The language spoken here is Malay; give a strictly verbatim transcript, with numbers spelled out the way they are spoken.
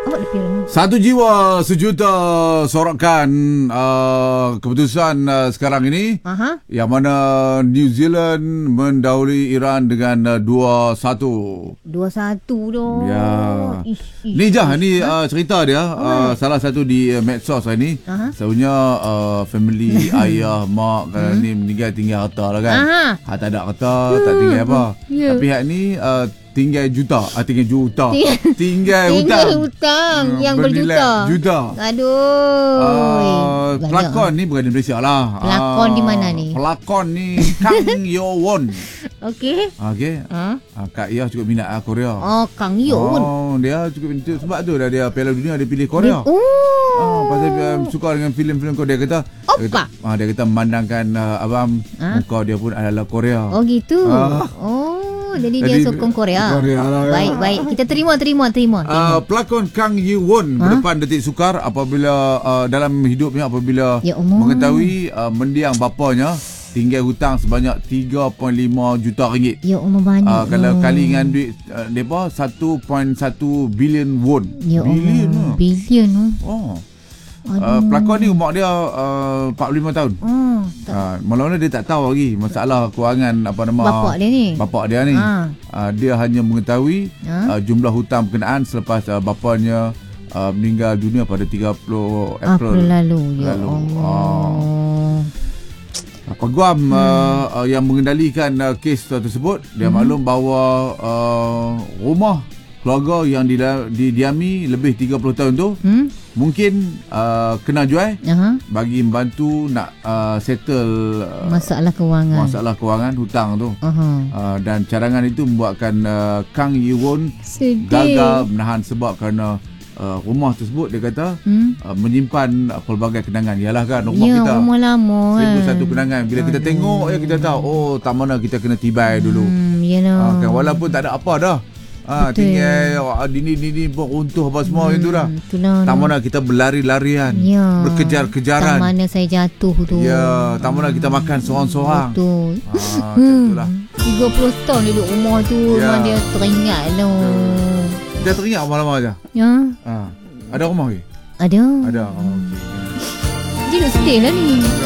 Oh, lebih rendah. Satu jiwa sejuta sorakan uh, keputusan uh, sekarang ini. Aha. Yang mana New Zealand mendahului Iran dengan uh, dua satu. dua satu doh. Ya. Ish, ish, Ni Jah, ish. ni uh, cerita dia uh, salah satu di uh, medsos hari ni. Aha. Sebenarnya uh, family ayah, mak kalau ni meninggal tinggal harta lah kan. Aha. Ha, tak ada harta, tak tinggal apa. Ya. Tapi hak ni uh, tinggal juta, ah tinggal juta. Ting- Tinggal Tinggal hutang. hutang Hmm, yang bernilai berjuta. Juta. Aduh. Uh, Banyak. pelakon ni bukan di Malaysia lah. Pelakon Ah, di mana ni? Pelakon ni Kang Yo Won. Okey. Okey. Ha? Uh, Kak Yah cukup minat uh, Korea. Oh, Kang Yoon. Oh, dia cukup minat. Sebab tu dah dia Piala Dunia dia pilih Korea. Oh. Ah, pasal dia suka dengan filem-filem Korea. Dia kata, dia kata, Oppa. ah, dia kata memandangkan uh, abang Ha? muka dia pun adalah Korea. Oh gitu. Ah. Oh, jadi, Jadi, dia sokong Korea. Korea lah, ya. Baik, baik. Kita terima, terima, terima. Uh, pelakon Kang Yi Won Ha? berdepan detik sukar apabila uh, dalam hidupnya apabila Ya Allah. mengetahui uh, mendiang bapanya tinggal hutang sebanyak tiga perpuluhan lima juta ringgit. Ya Allah, banyak. Uh, kalau oh. kali dengan duit uh, depa satu perpuluhan satu bilion won. Ya Bilion. Allah. lah. Bilion. oh. Oh. Aduh. Uh, pelakon ni umur dia uh, empat puluh lima tahun. Oh, tak. Uh, Malah-malah dia tak tahu lagi masalah kewangan apa nama Bapak dia ni. Bapak dia ni. Ha. Uh, dia hanya mengetahui Ha? uh, jumlah hutang berkenaan selepas uh, bapanya uh, meninggal dunia pada tiga puluh April April lalu. Ya lalu. Allah. Uh, Peguam hmm. uh, uh, yang mengendalikan uh, kes tersebut dia hmm. maklum bahawa uh, rumah keluarga yang dida- didiami lebih tiga puluh tahun tu Hmm? mungkin uh, kena jual Aha. bagi membantu nak uh, settle uh, Masalah kewangan. masalah kewangan hutang tu. Aha. Uh, dan cadangan itu membuatkan uh, Kang Yi Won Sedih. gagal menahan sebab kerana uh, rumah tersebut dia kata Hmm? uh, menyimpan uh, pelbagai kenangan. Yalah kan rumah Ya, kita rumah lama seribu kan. satu kenangan. Bila kita Aduh. tengok ya kita tahu oh tak mana kita kena tibai dulu. Hmm, ya Uh, lah. kan walaupun tak ada apa dah. Ah, Betul. tinggal uh, dini-dini pun runtuh apa semua itu dah. Itulah. Tak mana kita berlari-larian, Ya. berkejar-kejaran. Tak mana saya jatuh tu. Ya, tak mana kita makan seorang-seorang. Betul. Ah, macam itulah. tiga puluh tahun duduk rumah tu. Ya. Memang dia teringat tu. Dia teringat lama-lama aja. Ya. Ah, ada rumah ke? Ada. Ada. Oh, okey. Dia nak stay lah ni.